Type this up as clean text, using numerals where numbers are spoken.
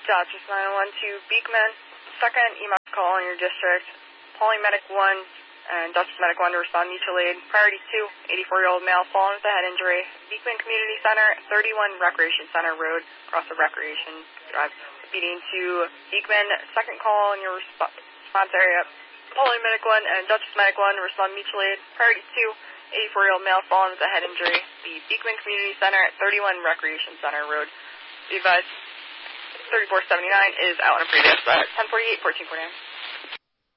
Dodgers 901 to Beekman. Second EMS call in your district. Pauling Medic 1 and Dutchess Medic 1 to respond mutual aid. Priority 2, 84-year-old male fallen with a head injury. Beekman Community Center, 31 Recreation Center Road, across the Recreation Drive. Speeding to Beekman. Second call in your response area. Pauling Medic 1 and Dutchess Medic 1 to respond mutual aid. Priority 2, 84-year-old male fallen with a head injury. The Beekman Community Center, 31 Recreation Center Road. Be advised, 3479 is out on a previous 1048, 1449.